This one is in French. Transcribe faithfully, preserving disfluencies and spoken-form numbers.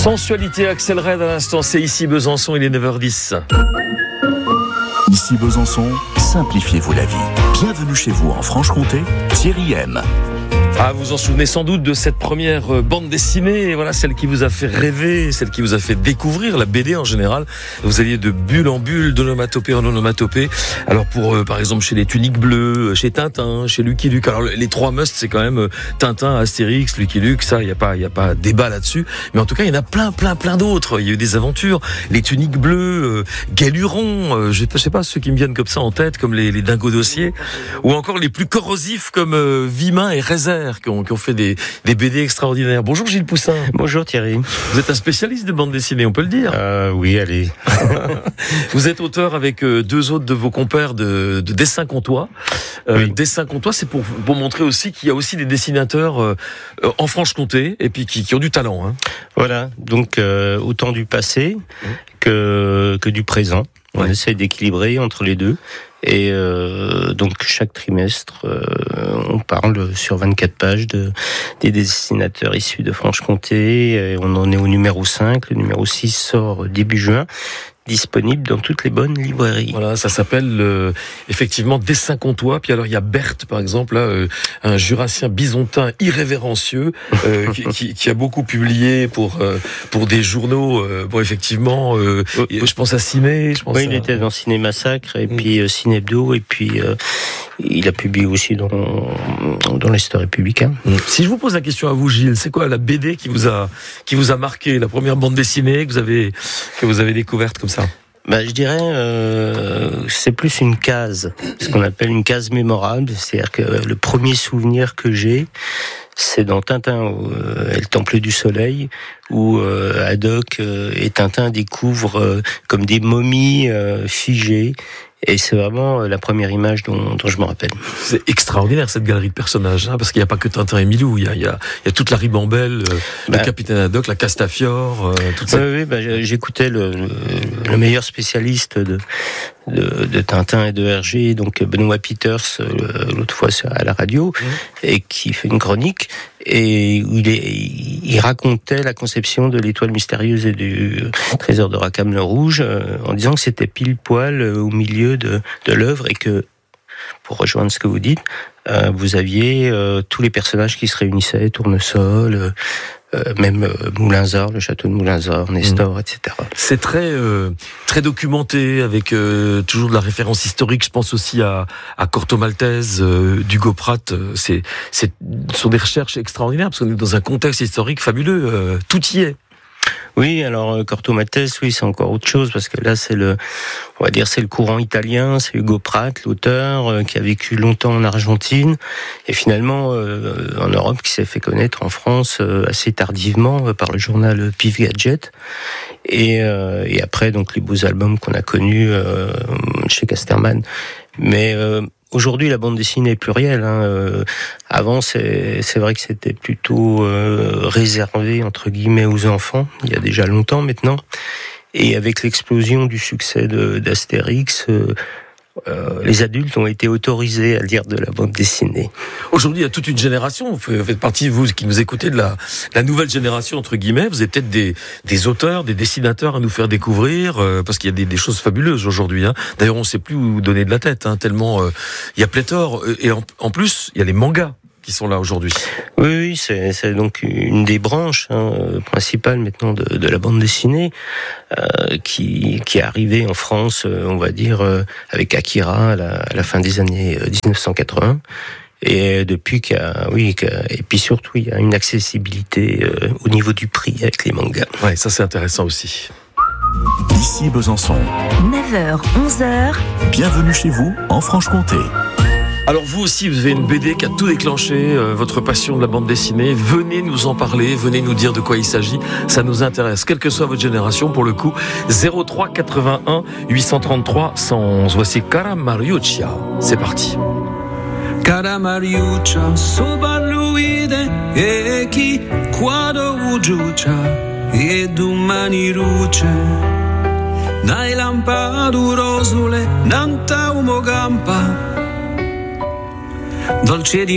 Sensualité accélérée à l'instant, c'est ici Besançon, il est neuf heures dix. Ici Besançon, simplifiez-vous la vie. Bienvenue chez vous en Franche-Comté, Thierry M. Ah, vous vous en souvenez sans doute de cette première bande dessinée, voilà, celle qui vous a fait rêver, celle qui vous a fait découvrir la B D en général. Vous alliez de bulle en bulle, d'onomatopée en onomatopée. Alors pour, euh, par exemple, chez les Tuniques Bleues, chez Tintin, chez Lucky Luke. Alors les trois musts, c'est quand même euh, Tintin, Astérix, Lucky Luke. Ça, il y a pas, il y a pas débat là-dessus. Mais en tout cas, il y en a plein, plein, plein d'autres. Il y a eu des aventures, les Tuniques Bleues, euh, Galuron. Euh, je sais pas ceux qui me viennent comme ça en tête, comme les, les Dingos Dossiers, ou encore les plus corrosifs comme euh, Vimin et Rézère. Qui ont, qui ont fait des, des B D extraordinaires. Bonjour Gilles Poussin. Bonjour Thierry. Vous êtes un spécialiste de bande dessinée, on peut le dire. Euh, oui, allez. Vous êtes auteur avec deux autres de vos compères de, de dessins comtois. Euh, oui. Dessins comtois, c'est pour, pour montrer aussi qu'il y a aussi des dessinateurs euh, en Franche-Comté et puis qui, qui ont du talent. Hein. Voilà, donc euh, autant du passé que, que du présent. On ouais. essaie d'équilibrer entre les deux. Et euh, donc chaque trimestre, euh, on parle sur vingt-quatre pages de des dessinateurs issus de Franche-Comté. Et on en est au numéro cinq. Le numéro six sort début juin. Disponible dans toutes les bonnes librairies. Voilà, ça s'appelle euh, effectivement Dessin comtois. Puis alors il y a Berthe par exemple, là, euh, un jurassien bisontin irrévérencieux euh, qui, qui, qui a beaucoup publié pour euh, pour des journaux. Euh, bon effectivement, euh, je pense à Ciné. Je pense oui, à... il était dans Ciné Massacre et mmh. puis euh, Ciné Hebdo et puis euh, il a publié aussi dans dans l'Est républicain. Mmh. Si je vous pose la question à vous, Gilles, c'est quoi la B D qui vous a qui vous a marqué, la première bande dessinée que vous avez que vous avez découverte comme ça? Bah, je dirais, euh, c'est plus une case, ce qu'on appelle une case mémorable. C'est-à-dire que le premier souvenir que j'ai, c'est dans Tintin euh, et le Temple du Soleil, où euh, Haddock euh, et Tintin découvrent euh, comme des momies euh, figées. Et c'est vraiment la première image dont, dont je me rappelle. C'est extraordinaire cette galerie de personnages, hein, parce qu'il n'y a pas que Tintin et Milou, il y a, il y a, il y a toute la ribambelle, euh, bah, le capitaine Haddock, la Castafiore, euh, tout ça. Oui, oui, bah, j'écoutais le, le, le meilleur spécialiste de, de, de Tintin et de Hergé, donc Benoît Peters, l'autre fois à la radio, mmh. et qui fait une chronique, et où il, est, il racontait la conception de l'étoile mystérieuse et du trésor de Rackham le Rouge, euh, en disant que c'était pile poil au milieu de, de l'œuvre et que, pour rejoindre ce que vous dites, euh, vous aviez euh, tous les personnages qui se réunissaient, Tournesol, euh, euh, même euh, Moulinsart, le château de Moulinsart, Nestor, mmh. et cetera. C'est très euh, très documenté avec euh, toujours de la référence historique. Je pense aussi à, à Corto Maltese, euh, d'Hugo Pratt. C'est, c'est ce sont des recherches extraordinaires parce qu'on est dans un contexte historique fabuleux. Euh, tout y est. Oui, alors Corto Maltese, oui, c'est encore autre chose parce que là, c'est le, on va dire, c'est le courant italien, c'est Hugo Pratt, l'auteur, euh, qui a vécu longtemps en Argentine et finalement euh, en Europe, qui s'est fait connaître en France euh, assez tardivement euh, par le journal Pif Gadget. Et, euh, et après, donc les beaux albums qu'on a connus euh, chez Casterman, mais euh, aujourd'hui, la bande dessinée est plurielle. Hein. Euh, avant, c'est, c'est vrai que c'était plutôt euh, réservé, entre guillemets, aux enfants, il y a déjà longtemps maintenant. Et avec l'explosion du succès de, d'Astérix, euh, euh, les adultes ont été autorisés à lire de la bande dessinée. Aujourd'hui, il y a toute une génération, vous faites partie, vous qui nous écoutez, de la, la nouvelle génération, entre guillemets. Vous êtes peut-être des, des auteurs, des dessinateurs à nous faire découvrir, euh, parce qu'il y a des, des choses fabuleuses aujourd'hui. Hein. D'ailleurs, on ne sait plus où donner de la tête, hein, tellement euh, il y a pléthore. Et en, en plus, il y a les mangas qui sont là aujourd'hui. Oui, oui, c'est, c'est donc une des branches hein, principales maintenant de, de la bande dessinée euh, qui, qui est arrivée en France, euh, on va dire, euh, avec Akira à la, à la fin des années dix-neuf cent quatre-vingts. Et depuis qu'il y a, oui, qu'il y a, et puis surtout, il y a une accessibilité euh, au niveau du prix avec les mangas. Ouais, ça c'est intéressant aussi. Ici Besançon. neuf heures, onze heures. Bienvenue chez vous en Franche-Comté. Alors vous aussi, vous avez une B D qui a tout déclenché, euh, votre passion de la bande dessinée. Venez nous en parler, venez nous dire de quoi il s'agit. Ça nous intéresse, quelle que soit votre génération pour le coup. zéro trois quatre-vingt-un huit cent trente-trois cent onze. Voici Cara Mariuccia. C'est parti. Cara Mariuccia, soparluide e chi quando ugiuccia e domani luce. Dai lampadu rosule, nanta umo gampa. Dolce di